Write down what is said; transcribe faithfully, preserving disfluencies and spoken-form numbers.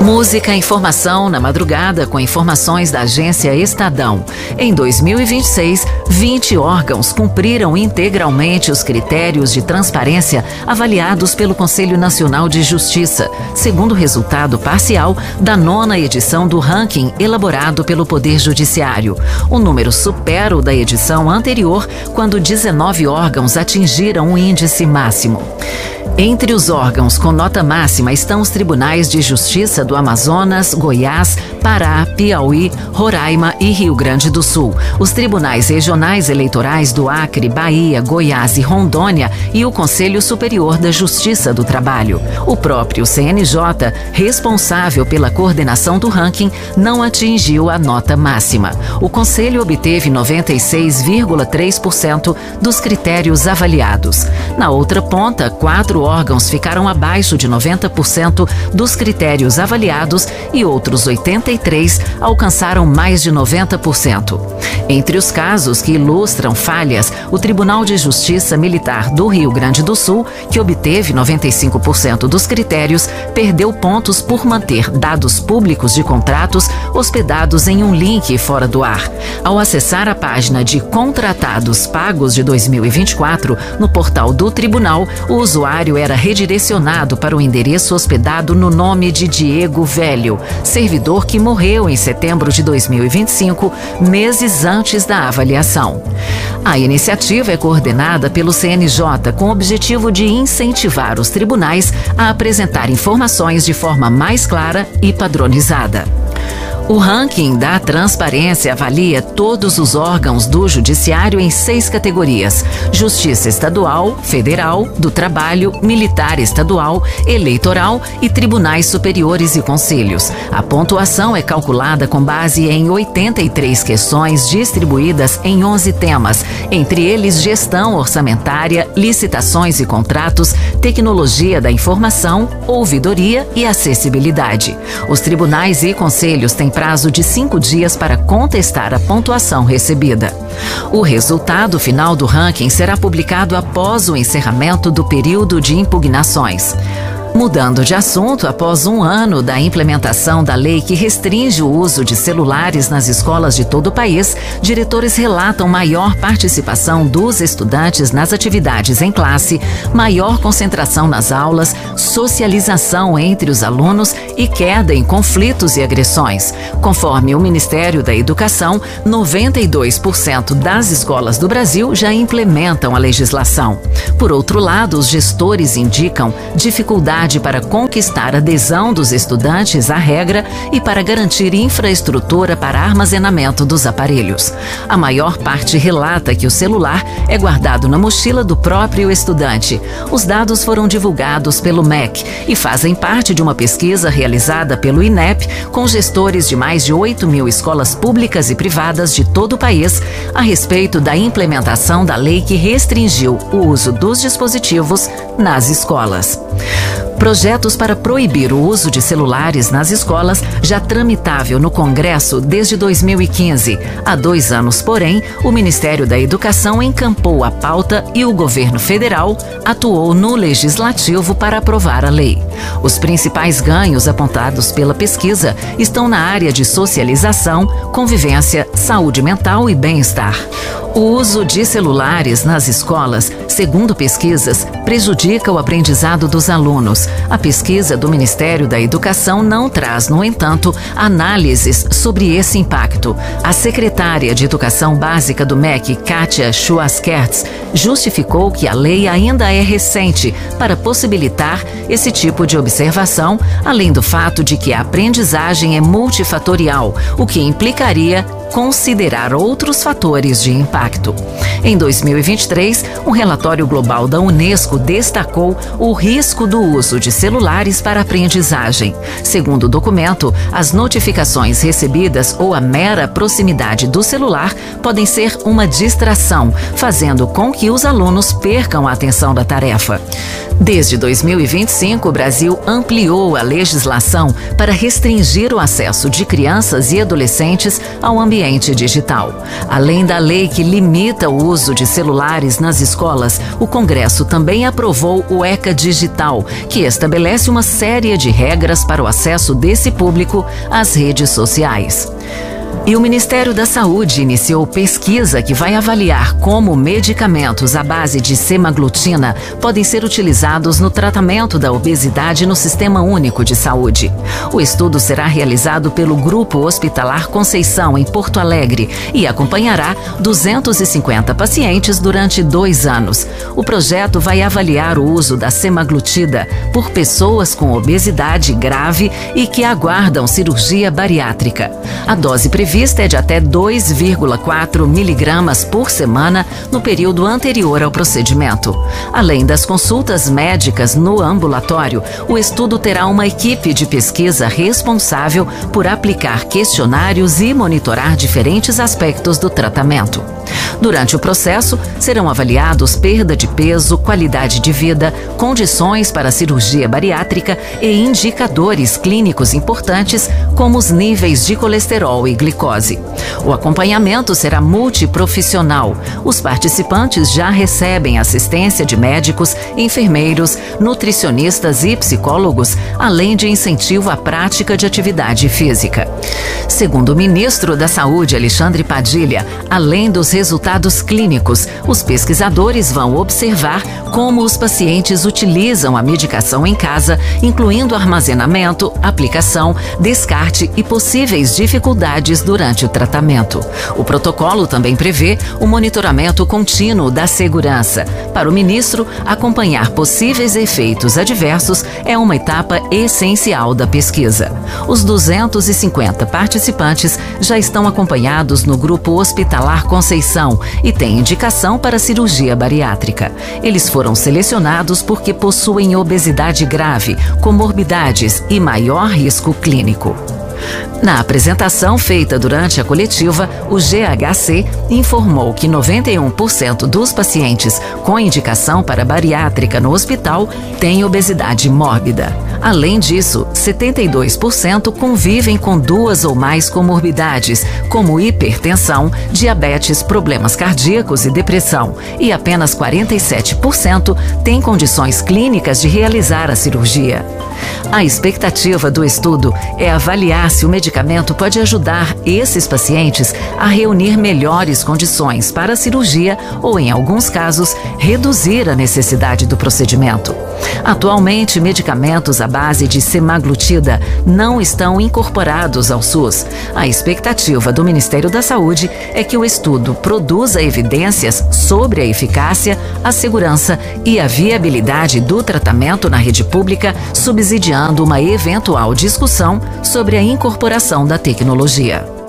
Música, informação na madrugada com informações da agência Estadão. Em dois mil e vinte e seis, vinte órgãos cumpriram integralmente os critérios de transparência avaliados pelo Conselho Nacional de Justiça, segundo o resultado parcial da nona edição do ranking elaborado pelo Poder Judiciário. O número supera o da edição anterior, quando dezenove órgãos atingiram o índice máximo. Entre os órgãos com nota máxima estão os Tribunais de Justiça do Amazonas, Goiás, Pará, Piauí, Roraima e Rio Grande do Sul, os Tribunais Regionais Eleitorais do Acre, Bahia, Goiás e Rondônia e o Conselho Superior da Justiça do Trabalho. O próprio C N J, responsável pela coordenação do ranking, não atingiu a nota máxima. O Conselho obteve noventa e seis vírgula três por cento dos critérios avaliados. Na outra ponta, quatro órgãos ficaram abaixo de noventa por cento dos critérios avaliados e outros oitenta e três alcançaram mais de noventa por cento. Entre os casos que ilustram falhas, o Tribunal de Justiça Militar do Rio Grande do Sul, que obteve noventa e cinco por cento dos critérios, perdeu pontos por manter dados públicos de contratos hospedados em um link fora do ar. Ao acessar a página de contratados pagos de dois mil e vinte e quatro no portal do tribunal, o usuário era redirecionado para o endereço hospedado no nome de Diego Velho, servidor que morreu em setembro de dois mil e vinte e cinco, meses antes da avaliação. A iniciativa é coordenada pelo C N J com o objetivo de incentivar os tribunais a apresentar informações de forma mais clara e padronizada. O ranking da transparência avalia todos os órgãos do Judiciário em seis categorias: Justiça Estadual, Federal, do Trabalho, Militar Estadual, Eleitoral e Tribunais Superiores e Conselhos. A pontuação é calculada com base em oitenta e três questões distribuídas em onze temas, entre eles gestão orçamentária, licitações e contratos, tecnologia da informação, ouvidoria e acessibilidade. Os tribunais e conselhos têm prazo de cinco dias para contestar a pontuação recebida. O resultado final do ranking será publicado após o encerramento do período de impugnações. Mudando de assunto, após um ano da implementação da lei que restringe o uso de celulares nas escolas de todo o país, diretores relatam maior participação dos estudantes nas atividades em classe, maior concentração nas aulas, socialização entre os alunos e queda em conflitos e agressões. Conforme o Ministério da Educação, noventa e dois por cento das escolas do Brasil já implementam a legislação. Por outro lado, os gestores indicam dificuldade para conquistar a adesão dos estudantes à regra e para garantir infraestrutura para armazenamento dos aparelhos. A maior parte relata que o celular é guardado na mochila do próprio estudante. Os dados foram divulgados pelo M E C e fazem parte de uma pesquisa realizada pelo I N E P com gestores de mais de oito mil escolas públicas e privadas de todo o país a respeito da implementação da lei que restringiu o uso dos dispositivos nas escolas. Projetos para proibir o uso de celulares nas escolas já tramitável no Congresso desde dois mil e quinze. Há dois anos, porém, o Ministério da Educação encampou a pauta e o governo federal atuou no Legislativo para aprovar a lei. Os principais ganhos apontados pela pesquisa estão na área de socialização, convivência, saúde mental e bem-estar. O uso de celulares nas escolas, segundo pesquisas, prejudica o aprendizado dos alunos. A pesquisa do Ministério da Educação não traz, no entanto, análises sobre esse impacto. A secretária de Educação Básica do M E C, Kátia Schwarzkertz, justificou que a lei ainda é recente para possibilitar esse tipo de observação, além do fato de que a aprendizagem é multifatorial, o que implicaria considerar outros fatores de impacto. Em dois mil e vinte e três, um relatório global da Unesco destacou o risco do uso de celulares para aprendizagem. Segundo o documento, as notificações recebidas ou a mera proximidade do celular podem ser uma distração, fazendo com que os alunos percam a atenção da tarefa. Desde dois mil e vinte e cinco, o Brasil ampliou a legislação para restringir o acesso de crianças e adolescentes ao ambiente digital. Além da lei que limita o uso de celulares nas escolas, o Congresso também aprovou o ECA Digital, que estabelece uma série de regras para o acesso desse público às redes sociais. E o Ministério da Saúde iniciou pesquisa que vai avaliar como medicamentos à base de semaglutida podem ser utilizados no tratamento da obesidade no Sistema Único de Saúde. O estudo será realizado pelo Grupo Hospitalar Conceição, em Porto Alegre, e acompanhará duzentos e cinquenta pacientes durante dois anos. O projeto vai avaliar o uso da semaglutida por pessoas com obesidade grave e que aguardam cirurgia bariátrica. A dose prevista é de até dois vírgula quatro miligramas por semana no período anterior ao procedimento. Além das consultas médicas no ambulatório, o estudo terá uma equipe de pesquisa responsável por aplicar questionários e monitorar diferentes aspectos do tratamento. Durante o processo, serão avaliados perda de peso, qualidade de vida, condições para a cirurgia bariátrica e indicadores clínicos importantes, como os níveis de colesterol e glicose. O acompanhamento será multiprofissional. Os participantes já recebem assistência de médicos, enfermeiros, nutricionistas e psicólogos, além de incentivo à prática de atividade física. Segundo o ministro da Saúde, Alexandre Padilha, além dos resultados clínicos, os pesquisadores vão observar como os pacientes utilizam a medicação em casa, incluindo armazenamento, aplicação, descarte e possíveis dificuldades durante o tratamento. O protocolo também prevê o monitoramento contínuo da segurança. Para o ministro, acompanhar possíveis efeitos adversos é uma etapa essencial da pesquisa. Os duzentos e cinquenta participantes já estão acompanhados no Grupo Hospitalar Conceição e têm indicação para cirurgia bariátrica. Eles foram selecionados porque possuem obesidade grave, comorbidades e maior risco clínico. Na apresentação feita durante a coletiva, o G H C informou que noventa e um por cento dos pacientes com indicação para bariátrica no hospital têm obesidade mórbida. Além disso, setenta e dois por cento convivem com duas ou mais comorbidades, como hipertensão, diabetes, problemas cardíacos e depressão, e apenas quarenta e sete por cento têm condições clínicas de realizar a cirurgia. A expectativa do estudo é avaliar se o medicamento pode ajudar esses pacientes a reunir melhores condições para a cirurgia ou, em alguns casos, reduzir a necessidade do procedimento. Atualmente, medicamentos à base de semaglutida não estão incorporados ao SUS. A expectativa do Ministério da Saúde é que o estudo produza evidências sobre a eficácia, a segurança e a viabilidade do tratamento na rede pública, subsidiando uma eventual discussão sobre a incorporação da tecnologia.